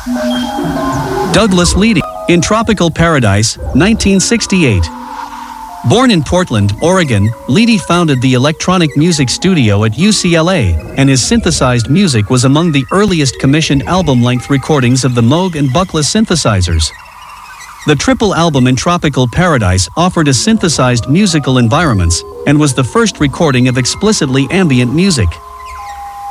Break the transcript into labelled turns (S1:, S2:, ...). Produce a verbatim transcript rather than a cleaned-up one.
S1: Douglas Leedy, In Tropical Paradise, nineteen sixty-eight. Born in Portland, Oregon, Leedy founded the electronic music studio at U C L A, and his synthesized music was among the earliest commissioned album-length recordings of the Moog and Buckla synthesizers. The triple album In Tropical Paradise offered a synthesized musical environments, and was the first recording of explicitly ambient music.